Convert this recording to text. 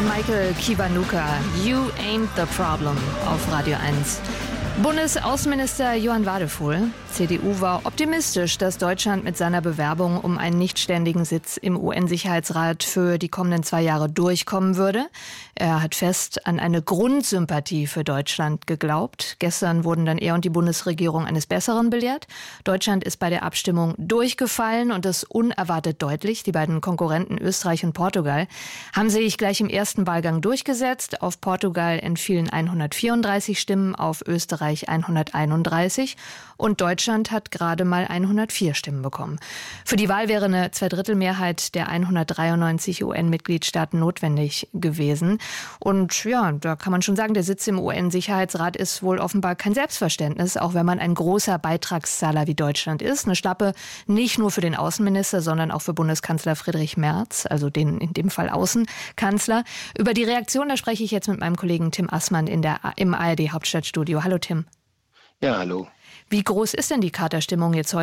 Michael Kiwanuka, You Ain't the Problem auf Radio 1. Bundesaußenminister Johann Wadephul, CDU, war optimistisch, dass Deutschland mit seiner Bewerbung um einen nichtständigen Sitz im UN-Sicherheitsrat für die kommenden 2 Jahre durchkommen würde. Er hat fest an eine Grundsympathie für Deutschland geglaubt. Gestern wurden dann er und die Bundesregierung eines Besseren belehrt. Deutschland ist bei der Abstimmung durchgefallen und das unerwartet deutlich. Die beiden Konkurrenten Österreich und Portugal haben sich gleich im ersten Wahlgang durchgesetzt. Auf Portugal entfielen 134 Stimmen, auf Österreich 131 und Deutschland hat gerade mal 104 Stimmen bekommen. Für die Wahl wäre eine Zweidrittelmehrheit der 193 UN-Mitgliedstaaten notwendig gewesen. Und ja, da kann man schon sagen, der Sitz im UN-Sicherheitsrat ist wohl offenbar kein Selbstverständnis, auch wenn man ein großer Beitragszahler wie Deutschland ist. Eine Schlappe nicht nur für den Außenminister, sondern auch für Bundeskanzler Friedrich Merz, also den in dem Fall Außenkanzler. Über die Reaktion, da spreche ich jetzt mit meinem Kollegen Tim Assmann im ARD-Hauptstadtstudio. Hallo Tim. Ja, hallo. Wie groß ist denn die Katerstimmung jetzt heute